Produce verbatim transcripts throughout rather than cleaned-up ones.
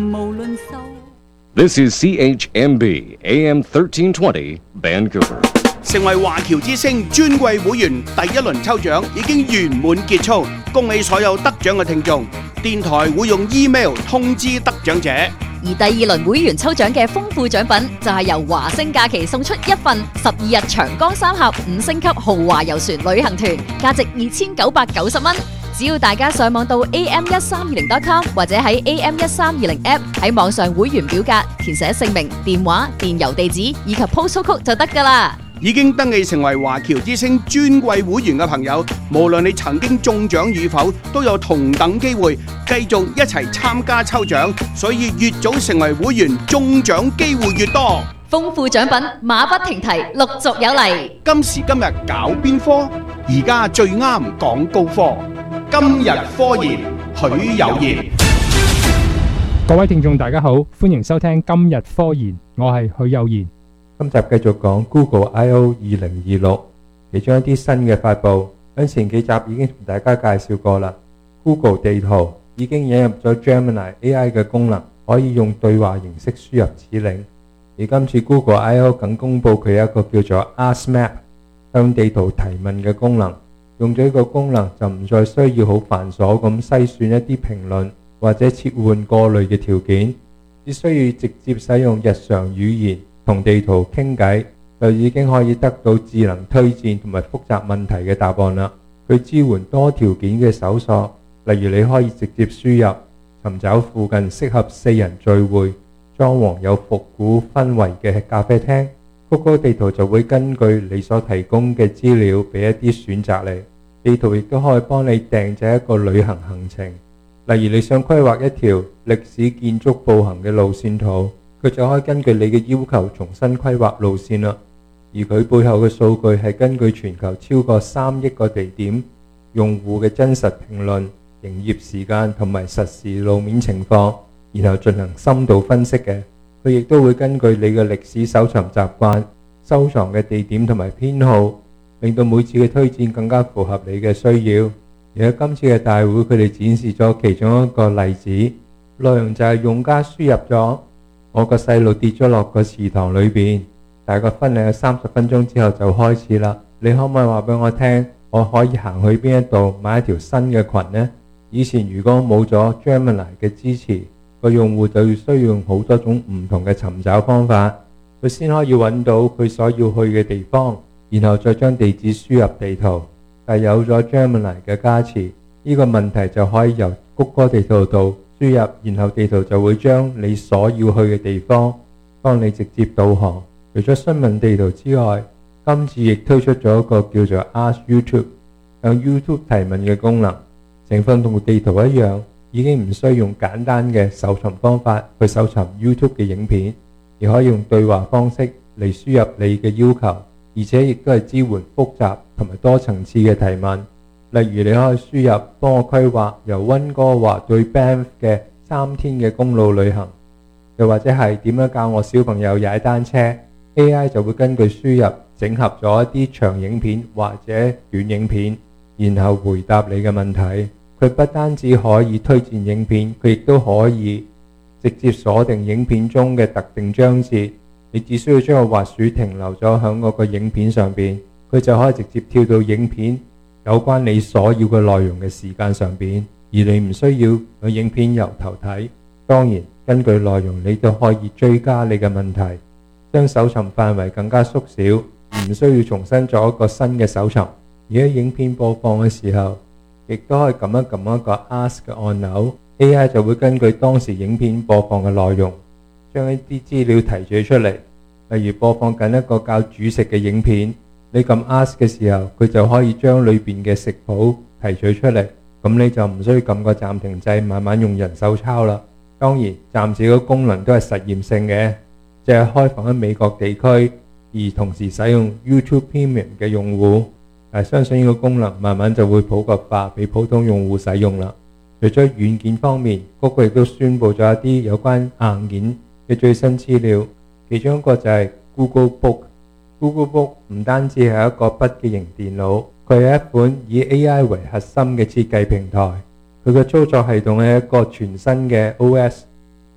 This is C H M B A M thirteen twenty Vancouver。 成為華僑之星尊貴會員第一輪抽獎已經圓滿結束，恭喜所有得獎嘅聽眾。電台會用 email 通知得獎者。 而第二輪會員抽獎嘅豐富獎品就係由華星假期送出一份十二日長江三峽五星級豪華遊船旅行團，價值二千九百九十蚊。只要大家上網到 A M 一三二零 dot com 或者喺 A M 一三二零 app 喺網上會員表格填寫姓名、電話、電郵地址以及 postal code 就得㗎啦。 已經登記成為華僑之星尊貴會員嘅朋友，無論你曾經中獎與否，都有同等機會繼續一齊參加抽獎，所以越早成為會員，中獎機會越多。 豐富獎品馬不停蹄，陸續有嚟。 今時今日搞邊科？而家最啱講高科。今日科研，許有賢。 各位聽眾大家好，歡迎收聽今日科研，我係許有賢。 今集繼續講 Google I O 二零二六，其中一啲新嘅發佈，喺前幾集已經同大家介紹過啦。Google 地圖已經引入咗 Gemini A I 嘅功能，可以用對話形式輸入指令。而今次 Google I O 更公布佢有一個叫做 Ask Map 向地圖提問嘅功能。用咗呢個功能就唔再需要好繁瑣咁篩選一啲評論或者切換過濾嘅條件，只需要直接使用日常語言同地圖傾偈，就已經可以得到智能推薦同埋複雜問題嘅答案啦。佢支援多條件嘅搜索，例如你可以直接輸入尋找附近適合四人聚會、裝潢有復古氛圍嘅咖啡廳。Google 地圖就會根據你所提供嘅資料俾一啲選擇你。地圖亦都可以幫你訂製一個旅行行程，例如你想規劃一條歷史建築步行嘅路線圖，佢就可以根據你嘅要求重新規劃路線啦。而佢背後嘅數據係根據全球超過三億個地點用戶嘅真實評論、營業時間同埋實時路面情況，然後進行深度分析嘅。佢亦都會根據你嘅歷史搜尋習慣、收藏嘅地點同埋編號，令到每次嘅推薦更加符合你嘅需要。而喺今次嘅大會，佢哋展示咗其中一個例子，內容就係用家輸入咗我個細路跌咗落個池塘裏邊，大概分零三十分鐘之後就開始啦。你可唔可以話俾我聽，我可以行去邊一度買一條新嘅裙呢？以前如果冇咗 Gemini 嘅支持，個用戶就要需要用好多種唔同嘅尋找方法，佢先可以揾到佢所要去嘅地方，然後再將地址輸入地圖。但有咗 Gemini 嘅加持，呢個問題就可以由谷歌地圖度輸入，然後地圖就會將你所要去嘅地方幫你直接導航。除咗詢問地圖之外，今次亦推出咗一個叫做 Ask YouTube 向 YouTube 提問嘅功能。情況同地圖一樣，已經唔需要用簡單嘅搜尋方法去搜尋 YouTube 嘅影片，而可以用對話方式嚟輸入你嘅要求，而且亦都係支援複雜同埋多層次嘅提問。例如你可以輸入幫我規劃由溫哥華對 Banff 嘅三天嘅公路旅行，又或者係點樣教我小朋友踩單車， A I 就會根據輸入整合咗一啲長影片或者短影片，然後回答你嘅問題。佢不單止可以推薦影片，佢亦都可以直接鎖定影片中嘅特定章節。你只需要將個滑鼠停留咗喺嗰個影片上邊，佢就可以直接跳到影片有關你所要嘅內容嘅時間上邊，而你唔需要個影片由頭睇。當然，根據內容你都可以追加你嘅問題，將搜尋範圍更加縮小，唔需要重新做一個新嘅搜尋。而喺影片播放嘅時候，亦都可以撳一撳一個 Ask 嘅按鈕， A I 就會根據當時影片播放嘅內容，將一啲資料提取出嚟。例如播放緊一個教煮食嘅影片，你撳 Ask 嘅時候，佢就可以將裏邊嘅食譜提取出嚟，咁你就唔需要撳個暫停掣，慢慢用人手抄啦。當然，暫時個功能都係實驗性嘅，即係開放喺美國地區，而同時使用 YouTube Premium 嘅用戶。但相信呢個功能慢慢就會普及化，俾普通用戶使用啦。除咗軟件方面，谷歌亦都宣布咗一啲有關硬件嘅最新資料，其中一個就係 Google Book。Google Book 唔單止係一個筆記型電腦，佢係一款以 A I 為核心嘅設計平台。佢嘅操作系統係一個全新嘅 O S，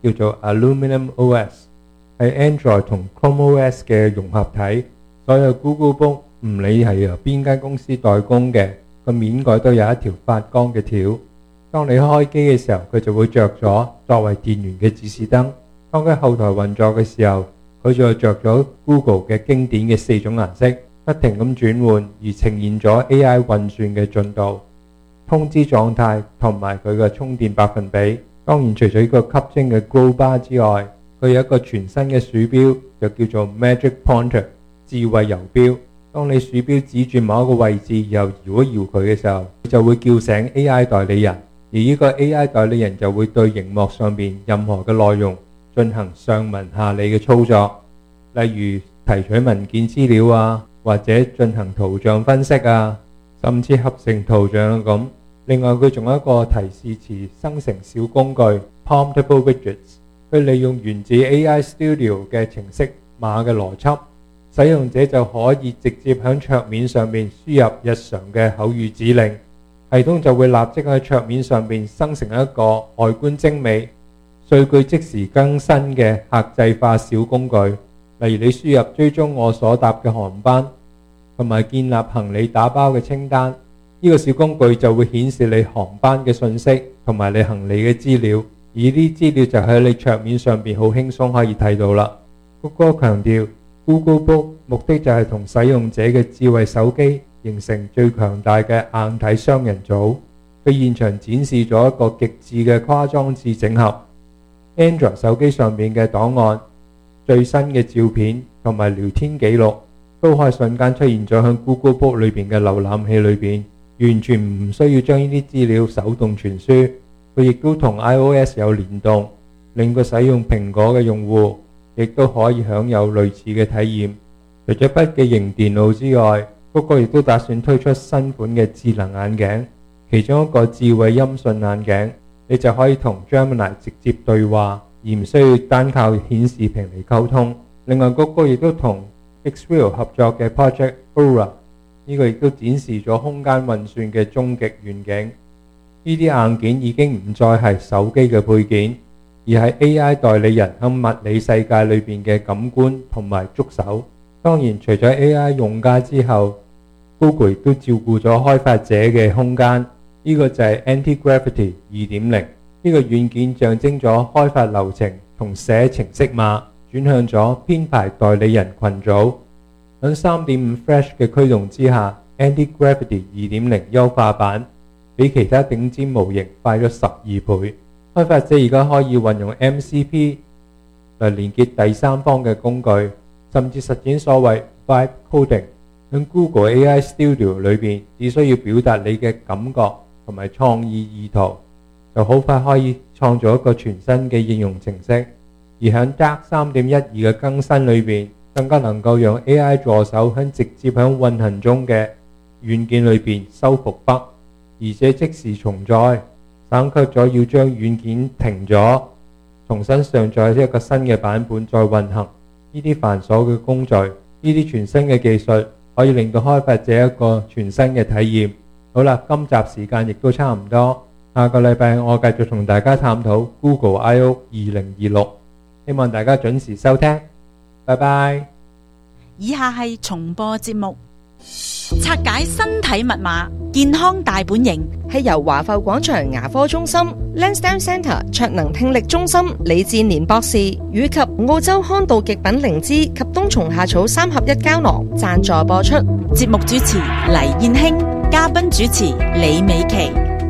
叫做 Aluminum O S， 係 Android 同 Chrome O S 嘅融合體。所有 Google Book 唔理係由邊間公司代工嘅，個面蓋都有一條發光嘅條。當你開機嘅時候，佢就會着咗作為電源嘅指示燈。當佢後台運作嘅時候，佢就着咗 Google 嘅經典嘅四種顏色，不停咁轉換，而呈現咗 A I 運算嘅進度、通知狀態同埋佢嘅充電百分比。當然除咗呢個吸睛嘅 Grow Bar 之外，佢有一個全新嘅鼠標，就叫做 Magic Pointer 智慧游標。當你鼠標指住某一個位置，又搖一搖佢嘅時候，就會叫醒 A I 代理人，而呢個 A I 代理人就會對熒幕上面任何嘅內容進行上文下理嘅操作，例如提取文件資料啊，或者進行圖像分析啊，甚至合成圖像咁。另外佢仲有一個提示詞生成小工具 Promptable Widgets， 佢利用源自 A I Studio 嘅程式碼嘅邏輯，使用者就可以直接喺桌面上面輸入日常嘅口語指令，系統就會立即喺桌面上面生成一個外觀精美、數據即時更新嘅客製化小工具。例如你輸入追蹤我所搭嘅航班，同埋建立行李打包嘅清單，呢個小工具就會顯示你航班嘅信息同埋你行李嘅資料，而呢啲資料就喺你桌面上邊好輕鬆可以睇到啦。谷歌強調 Google Book 目的就係同使用者嘅智慧手機形成最強大嘅硬體雙人組。佢現場展示咗一個極致嘅跨裝置整合 Android 手機上面嘅檔案、最新嘅照片同埋聊天記錄都可以瞬間出現咗喺 Google Book 裏邊嘅瀏覽器裏邊，完全唔需要將呢啲資料手動傳輸。佢亦都同 iOS 有聯動，令個使用蘋果嘅用戶亦都可以享有類似嘅體驗。除咗筆記型電腦之外，谷歌亦都打算推出新款嘅智能眼鏡，其中一個智慧音訊眼鏡，你就可以同 Gemini 直接對話，而唔需要單靠顯示屏嚟溝通。另外，谷歌亦都同 Xwheel 合作嘅 Project Aura， 呢個亦都展示咗空間運算嘅終極願景。呢啲硬件已經唔再係手機嘅配件，而係 A I 代理人喺物理世界裏邊嘅感官同埋觸手。當然，除咗 A I 用家之後， Google 亦都照顧咗開發者嘅空間。呢個就係 Anti-Gravity 二點零，呢個軟件象徵咗開發流程同寫程式碼轉向咗編排代理人群組。喺 三點五 Flash 嘅驅動之下， Anti-Gravity 二點零優化版比其他頂尖模型快咗十二倍。開發者而家可以運用 M C P 嚟連結第三方嘅工具，甚至實踐所謂 Vibe Coding。喺 Google A I Studio 裏邊，只需要表達你嘅感覺同埋創意意圖，就好快可以創造一個全新嘅應用程式。而喺 Dark 三點一二嘅更新裏邊，更加能夠讓 A I 助手喺直接喺運行中嘅軟件裏邊修復 bug， 而且即時重載，省卻咗要將軟件停咗，重新上載一個新嘅版本再運行呢啲繁瑣嘅工序。呢啲全新嘅技術可以令到開發者一個全新嘅體驗。好啦，今集時間亦都差唔多，下個禮拜我繼續同大家探討 Google I O 二零二六，希望大家準時收聽，拜拜。 以下係重播節目，拆解身體密碼，健康大本營， 係由華埠廣場牙科中心 Lansdowne Centre 卓能聽力中心李志年博士以及澳洲康道極品靈芝及冬蟲夏草三合一膠囊贊助播出。 節目主持黎燕卿，嘉賓主持李美琪。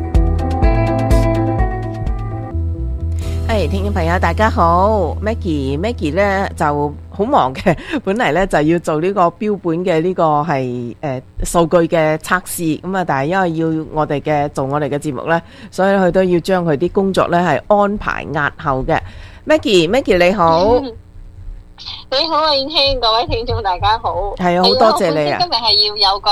誒，聽眾朋友大家好 ，Maggie Maggie 咧就好忙嘅，本嚟咧就要做呢個標本嘅呢個係誒數據嘅測試，咁啊，但係因為要我哋嘅做我哋嘅節目咧，所以佢都要將佢啲工作咧係安排押後嘅。Maggie Maggie 你好， 你好啊燕卿，各位聽眾大家好， 係啊，好多謝你啊！ 今日係要有個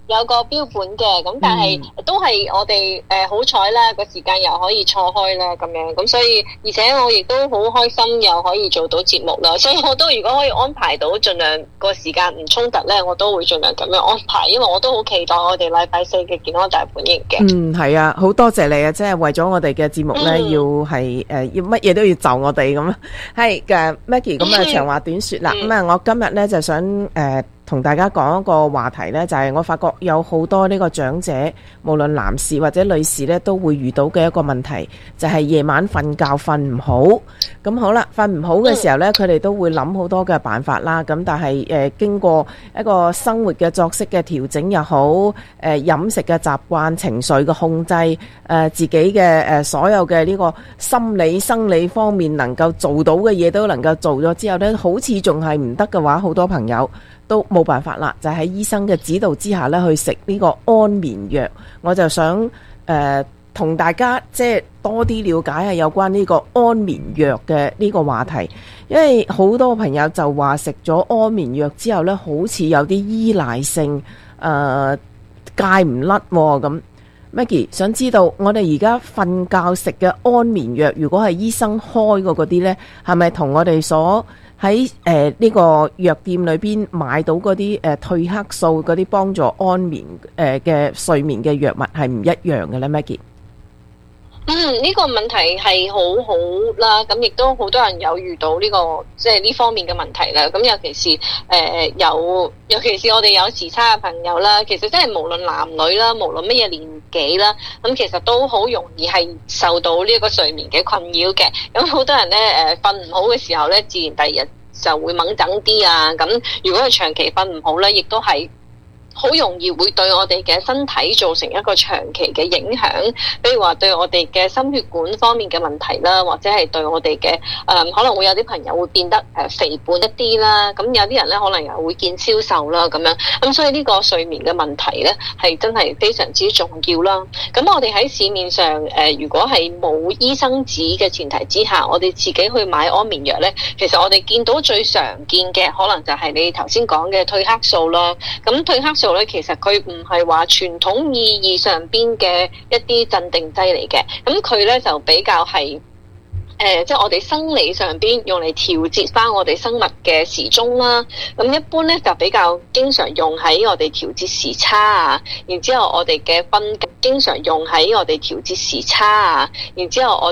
有個標本嘅，咁但係都係我哋誒好彩啦，個時間又可以錯開啦咁樣，咁所以而且我亦都好開心又可以做到節目啦，所以我都如果可以安排到盡量個時間唔衝突咧，我都會盡量咁樣安排，因為我都好期待我哋禮拜四嘅健康大本營嘅。 嗯，係啊，好多謝你啊，即係為咗我哋嘅節目咧、嗯，要係誒、呃、要乜嘢都要就我哋咁。係嘅 Maggie， 咁啊長話短說啦，咁、嗯、啊我今日咧就想誒。呃同大家講一個話題呢，就係我發覺有好多呢個長者，無論男士或者女士呢，都會遇到嘅一個問題，就係夜晚瞓覺瞓唔好。咁好啦，瞓唔好嘅時候呢，佢哋都會諗好多嘅辦法啦。咁但係誒經過一個生活嘅作息嘅調整又好，誒飲食嘅習慣、情緒嘅控制，誒自己嘅誒所有嘅呢個心理生理方面能夠做到嘅嘢都能夠做咗之後呢，好似仲係唔得嘅話，好多朋友都冇辦法啦，就喺醫生嘅指導之下咧，去食呢個安眠藥。我就想誒同、呃、大家即係多啲了解下有關呢個安眠藥嘅呢個話題，因為好多朋友就話食咗安眠藥之後咧，好似有啲依賴性，誒、呃、戒唔甩咁。Maggie 想知道我哋而家瞓覺食嘅安眠藥，如果係醫生開過嗰啲呢，係咪同我哋所喺誒呢個藥店裏邊買到嗰啲誒褪黑素嗰啲幫助安眠誒嘅、呃、睡眠嘅藥物係唔一樣嘅呢？ Maggie？ 嗯，呢、這個問題係好好啦，咁亦都好多人有遇到呢、這個即係呢方面嘅問題啦。咁尤其是誒、呃、有，尤其是我哋有時差嘅朋友啦，其實真係無論男女啦，無論乜嘢年紀啦，咁其實都好容易係受到呢個睡眠嘅困擾嘅。咁好多人咧誒瞓唔好嘅時候咧，自然第二日就會猛整啲啊。咁如果係長期瞓唔好咧，亦都係好容易會對我哋嘅身體造成一個長期嘅影響，比如話對我哋嘅心血管方面嘅問題啦，或者係對我哋嘅誒可能會有啲朋友會變得誒肥胖一啲啦，咁有啲人咧可能又會見消瘦啦咁樣，咁所以呢個睡眠嘅問題咧係真係非常之重要啦。咁我哋喺市面上誒、呃、如果係冇醫生紙嘅前提之下，我哋自己去買安眠藥咧，其實我哋見到最常見嘅可能就係你頭先講嘅褪黑素啦。咁褪黑素咧，其實佢唔係話傳統意義上邊嘅一啲鎮定劑嚟嘅，咁佢咧就比較係。誒、呃，即係我哋生理上邊用嚟調節翻我哋生物嘅時鐘啦。咁一般咧就比較經常用喺我哋調節時差啊。然之後我哋嘅瞓覺經常用喺我哋調節時差啊。然之後我